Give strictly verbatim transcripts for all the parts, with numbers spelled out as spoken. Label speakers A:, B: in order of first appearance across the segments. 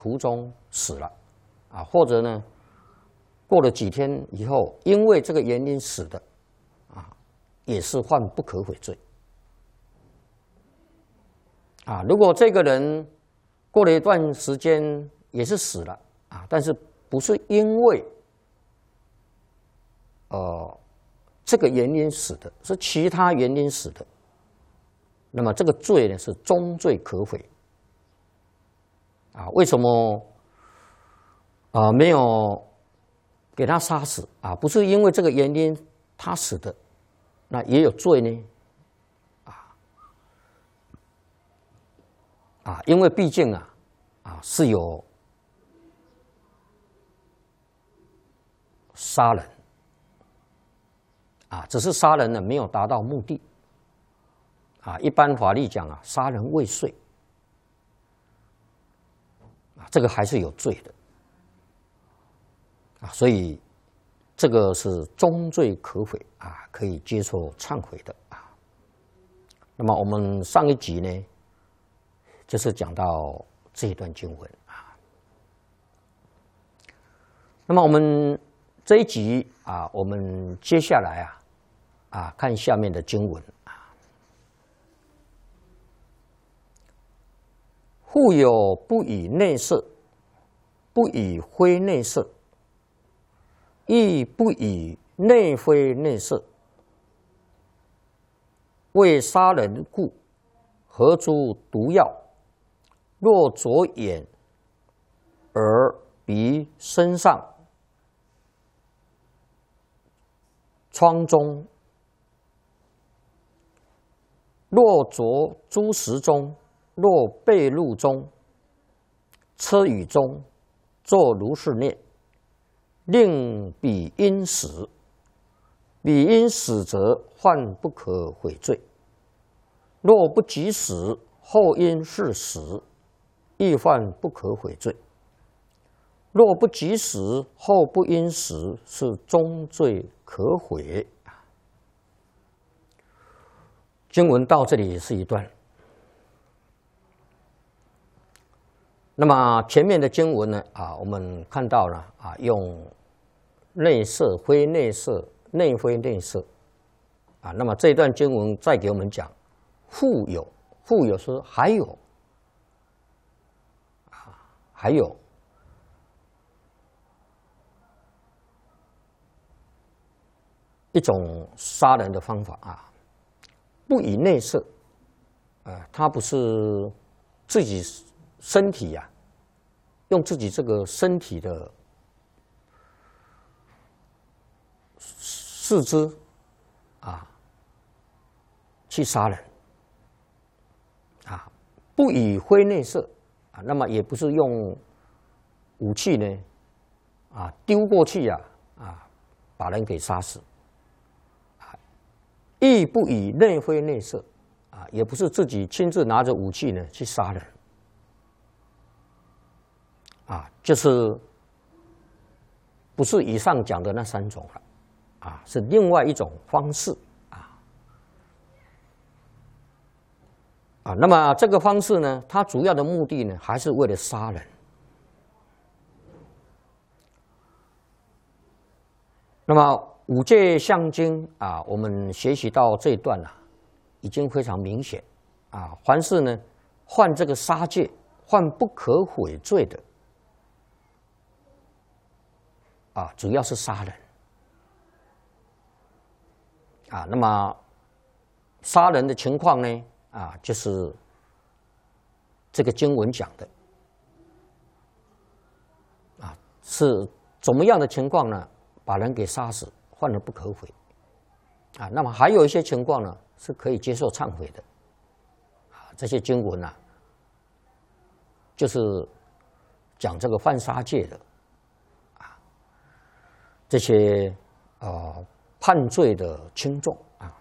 A: 途中死了，啊，或者呢，过了几天以后，因为这个原因死的，啊，也是犯不可悔罪。啊，如果这个人过了一段时间也是死了，啊，但是不是因为呃这个原因死的，是其他原因死的，那么这个罪呢是终罪可悔。啊，为什么啊、呃、没有给他杀死啊？不是因为这个原因他死的，那也有罪呢。啊啊，因为毕竟啊啊是有杀人啊，只是杀人呢没有达到目的啊。一般法律讲啊，杀人未遂。这个还是有罪的啊，所以这个是终罪可悔啊，可以接受忏悔的啊。那么我们上一集呢，就是讲到这一段经文啊。那么我们这一集啊，我们接下来啊啊看下面的经文啊。复有不以内色，不以非内色，亦不以内非内色，为杀人故，何诸毒药？若着眼、耳、鼻、身上、疮中，若着诸食中，若被褥中、车舆中，作如是念：令彼因死，彼因死则患不可悔罪。若不及死，后因是死，亦犯不可悔罪。若不及死，后不因死，是终罪可悔。经文到这里是一段。那么前面的经文呢，啊，我们看到了啊，用内色、非内色、内非内色，啊，那么这段经文再给我们讲，复有，复有说还有，啊，还有，一种杀人的方法啊，不以内色，啊，他不是自己身体呀、啊。用自己这个身体的四肢啊去杀人啊，不以非内色啊，那么也不是用武器呢啊丢过去呀 啊, 啊把人给杀死啊，亦不以内非内色啊，也不是自己亲自拿着武器呢去杀人。啊，就是不是以上讲的那三种了，啊，是另外一种方式啊啊。那么这个方式呢，它主要的目的呢，还是为了杀人。那么五戒相经啊，我们学习到这一段啊，已经非常明显啊。凡是呢犯这个杀戒、犯不可悔罪的。啊，主要是杀人啊。那么杀人的情况呢？啊，就是这个经文讲的啊，是怎么样的情况呢？把人给杀死，犯了不可悔啊。那么还有一些情况呢，是可以接受忏悔的啊。这些经文啊，就是讲这个犯杀戒的。这些呃判罪的轻重啊，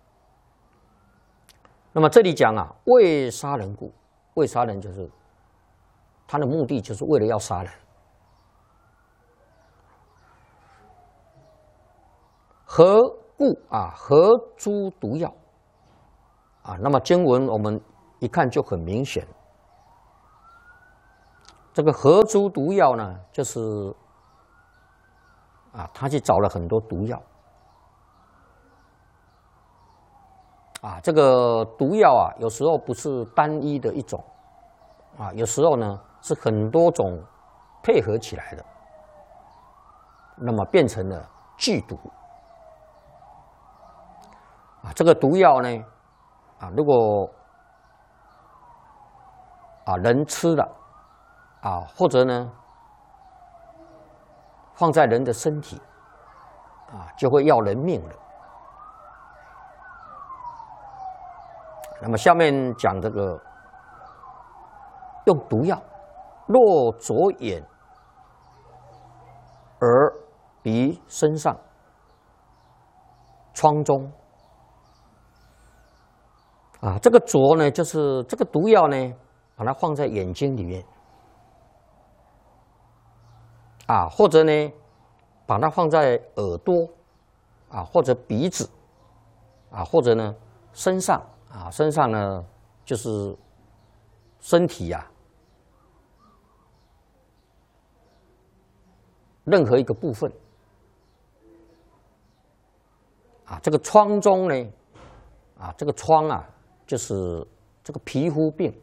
A: 那么这里讲啊，为杀人故，为杀人就是他的目的就是为了要杀人。何故啊？何诸毒药啊？那么经文我们一看就很明显这个合诸毒药呢，就是啊，他去找了很多毒药啊。这个毒药啊，有时候不是单一的一种啊，有时候呢是很多种配合起来的，那么变成了剧毒啊。这个毒药呢，啊，如果啊人吃了啊，或者呢放在人的身体啊，就会要人命了。那么下面讲这个用毒药，若着眼、耳、鼻、身上、疮中啊，这个着呢，就是这个毒药呢，把它放在眼睛里面啊，或者呢，把它放在耳朵啊，或者鼻子啊，或者呢身上啊，身上呢就是身体呀、啊，任何一个部分啊，这个疮中呢啊，这个疮啊，就是这个皮肤病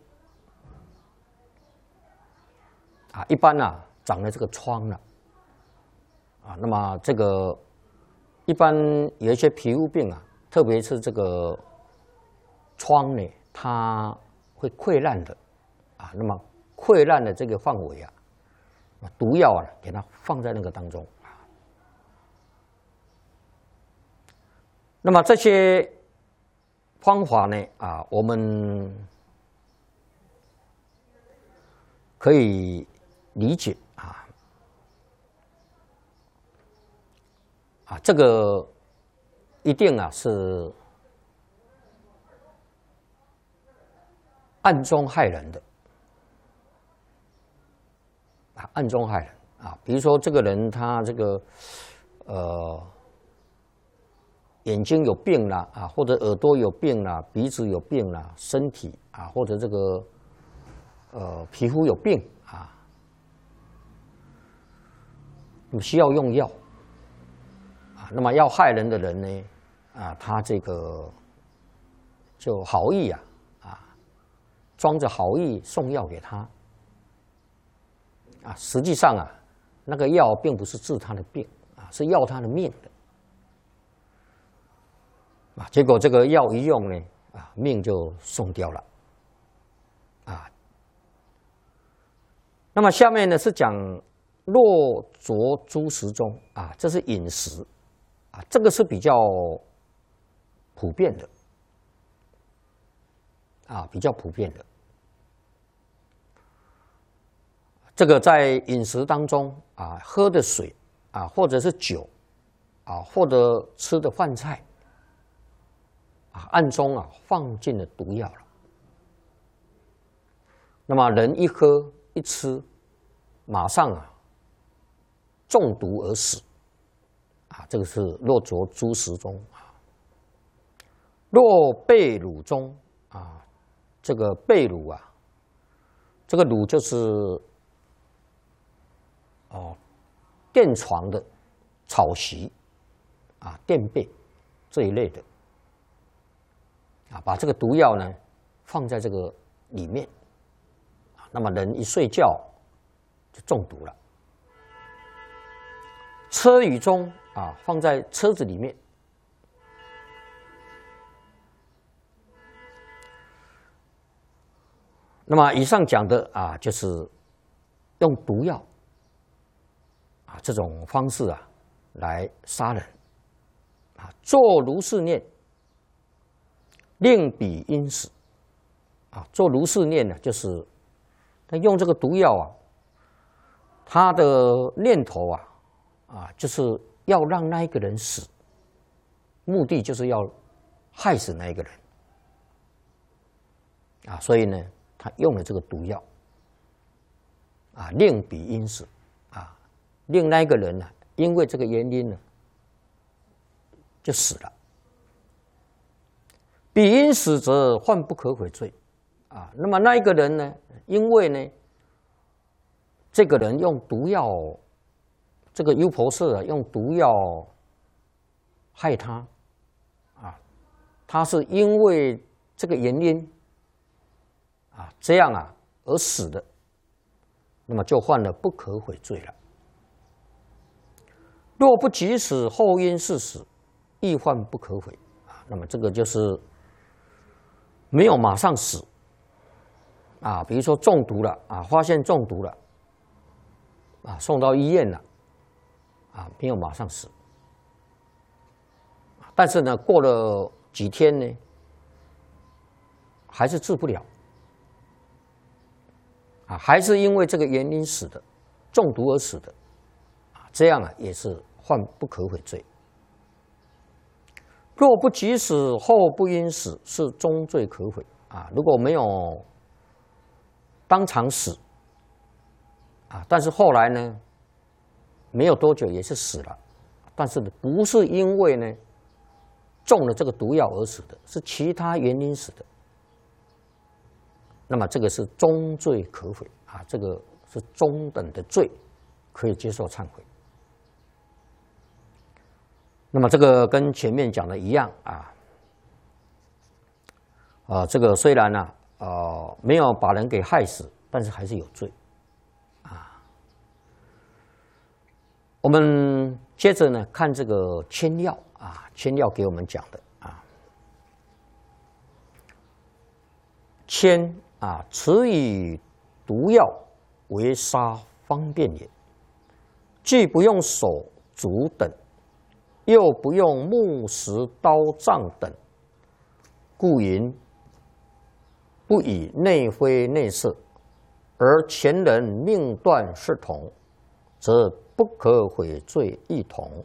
A: 啊，一般啊长了这个疮了啊，那么这个一般有一些皮肤病啊，特别是这个疮呢，它会溃烂的啊，那么溃烂的这个范围啊，毒药啊，给它放在那个当中啊。那么这些方法呢，啊，我们可以理解啊，啊，这个一定啊是暗中害人的啊，暗中害人啊。比如说这个人他这个呃眼睛有病啦啊，或者耳朵有病啦，鼻子有病啦，身体啊或者这个呃皮肤有病啊，那么需要用药啊。那么要害人的人呢啊，他这个就好意啊。装着好意送药给他啊，实际上啊，那个药并不是治他的病啊，是要他的命的啊。结果这个药一用呢，啊，命就送掉了啊。那么下面呢是讲若着诸食中啊，这是饮食啊，这个是比较普遍的啊，比较普遍的。这个在饮食当中啊，喝的水啊，或者是酒啊，或者吃的饭菜啊，暗中啊放进了毒药了。那么人一喝一吃，马上啊中毒而死啊，这个是若着诸食中啊。若被褥中啊，这个被褥啊，这个褥就是哦，垫床的草席啊，垫被这一类的啊，把这个毒药呢放在这个里面啊，那么人一睡觉就中毒了。车舆中啊，放在车子里面。那么以上讲的啊，就是用毒药啊这种方式啊来杀人啊，做如是念，令彼因死啊。做如是念呢，就是他用这个毒药啊，他的念头啊啊，就是要让那一个人死，目的就是要害死那一个人啊，所以呢，他用了这个毒药啊，令彼因死啊，令那一个人呢、啊，因为这个原因呢，就死了。彼因死则患不可悔罪啊。那么那一个人呢，因为呢， 这个人用毒药，这个优婆塞啊，用毒药害他，啊，他是因为这个原因，啊，这样啊而死的，那么就犯了不可悔罪了。若不及死，后因是死，亦犯不可悔啊。那么这个就是没有马上死啊，比如说中毒了啊，发现中毒了啊，送到医院了啊，没有马上死，但是呢，过了几天呢，还是治不了啊，还是因为这个原因死的，中毒而死的啊，这样啊也是犯不可悔罪。若不及死，后不因死，是终罪可悔啊。如果没有当场死啊，但是后来呢，没有多久也是死了，但是不是因为呢中了这个毒药而死的，是其他原因死的。那么这个是终罪可悔啊，这个是中等的罪，可以接受忏悔。那么这个跟前面讲的一样啊，啊，这个虽然呢、啊，呃，没有把人给害死，但是还是有罪，啊。我们接着呢看这个签要啊，签要给我们讲的啊，签啊，此以毒药为杀方便也，既不用手足等。又不用木石刀杖等，故云不以内灰内色，而前人命断是同，则不可悔罪亦同。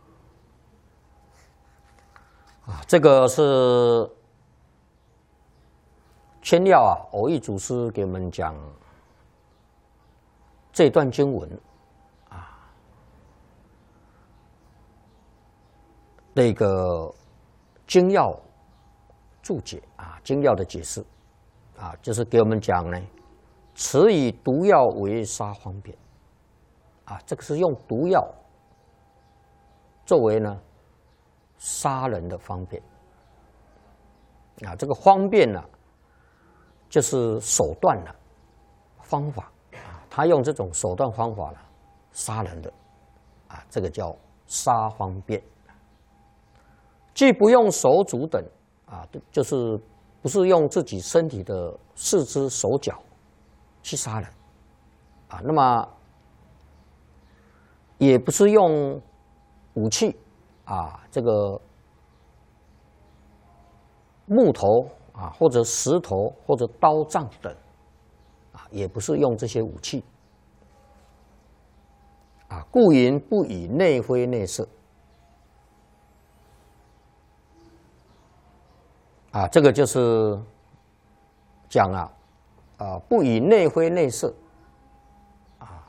A: 啊，这个是签要啊，偶益祖师给我们讲这段经文。那个经要注解啊，经要的解释啊，就是给我们讲呢，此以毒药为杀方便啊，这个是用毒药作为呢杀人的方便啊，这个方便呢、啊，就是手段了、啊、方法啊，他用这种手段方法呢杀人的啊，这个叫杀方便。既不用手足等啊，就是不是用自己身体的四肢手脚去杀人啊，那么也不是用武器啊，这个木头啊，或者石头或者刀杖等啊，也不是用这些武器啊，故云不以内灰内色。啊，这个就是讲啊，啊，不以内灰内色，啊，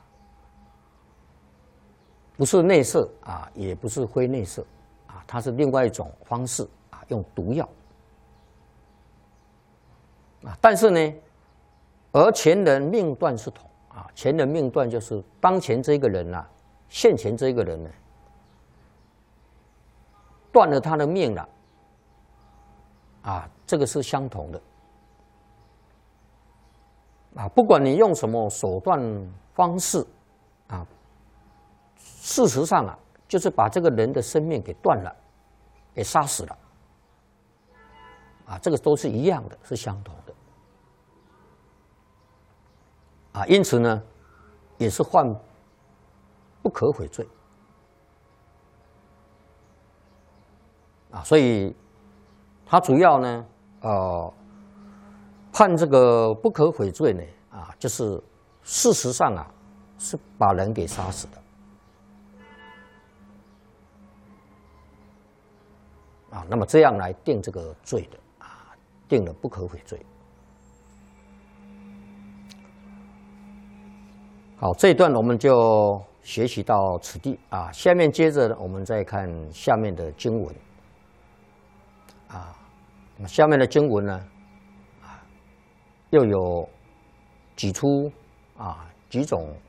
A: 不是内色啊，也不是灰内色啊，它是另外一种方式啊，用毒药啊，但是呢，而前人命断是同啊，前人命断就是当前这个人呐、啊，现前这个人呢，断了他的命了。啊，这个是相同的啊，不管你用什么手段方式啊，事实上啊，就是把这个人的生命给断了，给杀死了啊，这个都是一样的，是相同的啊，因此呢，也是犯不可悔罪啊，所以。他主要呢，呃，判这个不可悔罪呢，啊，就是事实上啊，是把人给杀死的，啊，那么这样来定这个罪的，啊，定了不可悔罪。好，这一段我们就学习到此地啊，下面接着呢，我们再看下面的经文。啊，那么下面的经文呢，啊，又有举出啊几种